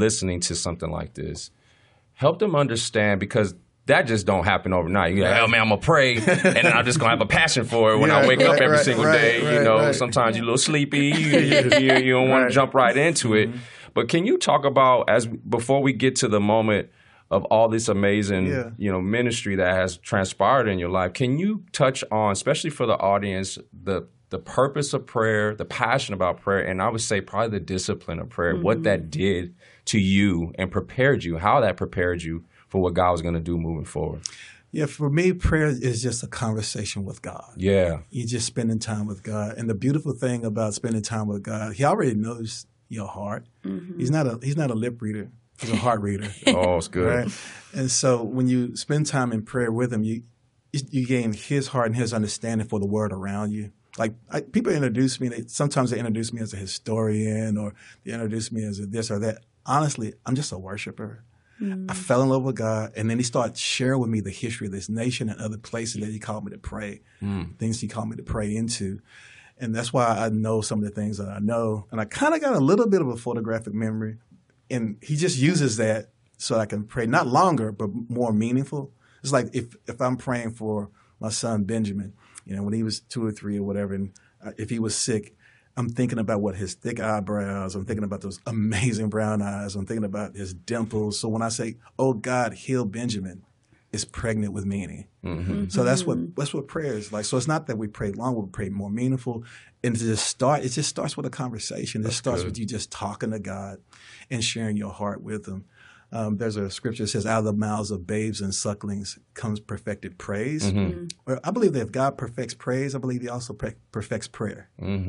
listening to something like this, help them understand, because that just don't happen overnight. You're like, oh man, I'm gonna pray, and then I'm just gonna have a passion for it when I wake up every single day. You know, sometimes you're a little sleepy, you don't want to jump right into it. But can you talk about, before we get to the moment of all this amazing, ministry that has transpired in your life, can you touch on, especially for the audience, the purpose of prayer, the passion about prayer, and I would say probably the discipline of prayer, what that did to you and prepared you, how that prepared you for what God was going to do moving forward? Yeah, for me, prayer is just a conversation with God. Yeah. You're just spending time with God. And the beautiful thing about spending time with God, He already knows your heart. He's not a lip reader. He's a heart reader. Oh, it's good. Right? And so when you spend time in prayer with Him, you gain His heart and His understanding for the world around you. Like people introduce me, sometimes they introduce me as a historian, or they introduce me as a this or that. Honestly, I'm just a worshiper. I fell in love with God, and then He started sharing with me the history of this nation and other places that He called me to pray, things He called me to pray into. And that's why I know some of the things that I know. And I kind of got a little bit of a photographic memory, and He just uses that so I can pray, not longer, but more meaningful. It's like if I'm praying for my son Benjamin, when he was 2 or 3 or whatever, and if he was sick, I'm thinking about his thick eyebrows. I'm thinking about those amazing brown eyes. I'm thinking about his dimples. So when I say, "Oh God, heal Benjamin," it's pregnant with meaning. So that's what prayer is like. So it's not that we pray long; we pray more meaningful. And it just starts with a conversation. It starts with you just talking to God and sharing your heart with Him. There's a scripture that says, out of the mouths of babes and sucklings comes perfected praise. Well, I believe that if God perfects praise, I believe He also perfects prayer.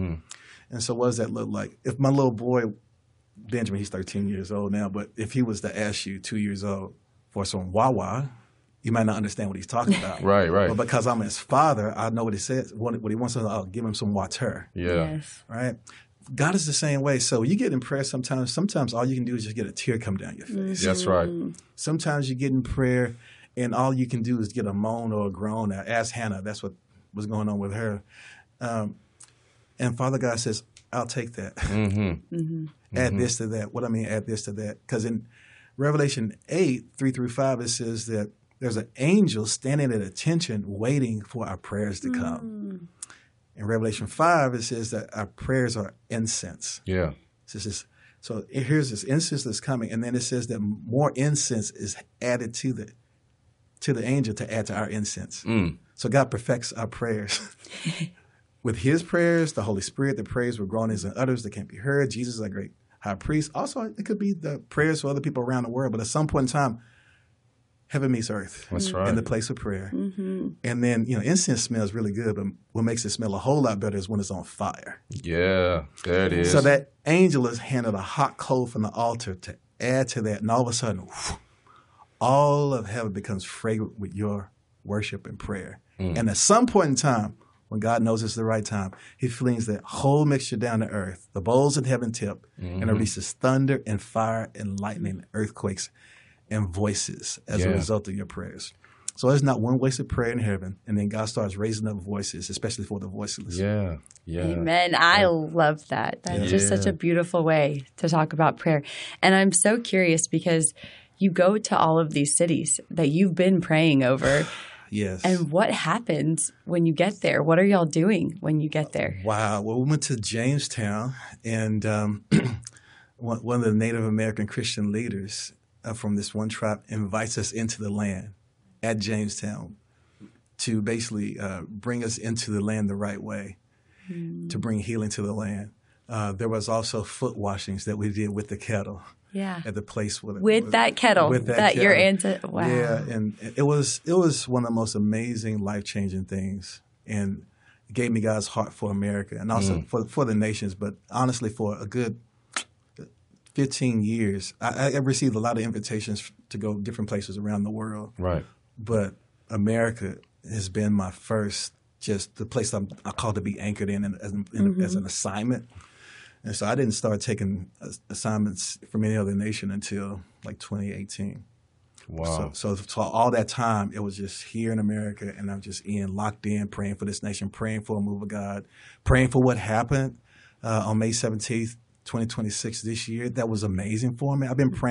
And so what does that look like? If my little boy, Benjamin, he's 13 years old now, but if he was to ask you 2 years old for some Wawa, you might not understand what he's talking about. Right. But because I'm his father, I know what he says. What he wants, I'll give him some water. Yeah. Yes. Right? God is the same way. So you get in prayer sometimes all you can do is just get a tear come down your face. That's right. Sometimes you get in prayer and all you can do is get a moan or a groan. Ask Hannah. That's what was going on with her. And Father God says, I'll take that. Add this to that. What I mean, add this to that. Because in Revelation 8, 3-5, it says that there's an angel standing at attention waiting for our prayers to come. In Revelation 5, it says that our prayers are incense. Yeah. So here's this incense that's coming, and then it says that more incense is added to the angel to add to our incense. So God perfects our prayers. With His prayers, the Holy Spirit that prays with groanings and utters that can't be heard. Jesus is a great high priest. Also, it could be the prayers for other people around the world, but at some point in time, heaven meets earth. That's right. In the place of prayer. And then, incense smells really good, but what makes it smell a whole lot better is when it's on fire. Yeah, there it is. So that angel is handed a hot coal from the altar to add to that, and all of a sudden, all of heaven becomes fragrant with your worship and prayer. And at some point in time, when God knows it's the right time, He flings that whole mixture down to earth. The bowls in heaven tip, and it releases thunder and fire and lightning, earthquakes, and voices as a result of your prayers. So there's not one wasted prayer in heaven, and then God starts raising up voices, especially for the voiceless. Yeah. Amen. I love that. That's just such a beautiful way to talk about prayer. And I'm so curious because you go to all of these cities that you've been praying over. Yes. And what happens when you get there? What are y'all doing when you get there? Wow. Well, we went to Jamestown, and one of the Native American Christian leaders from this one tribe invites us into the land at Jamestown to basically bring us into the land the right way, to bring healing to the land. There was also foot washings that we did with the kettle. Yeah. At the place with that kettle that you're into. Wow. Yeah, and it was one of the most amazing, life-changing things, and it gave me God's heart for America and also for the nations. But honestly, for a good 15 years, I received a lot of invitations to go different places around the world. Right. But America has been my first, just the place I called to be anchored in as an assignment. And so I didn't start taking assignments from any other nation until like 2018. Wow. So all that time, it was just here in America, and I'm just locked in, praying for this nation, praying for a move of God, praying for what happened on May 17th, 2026 this year. That was amazing for me. I've been praying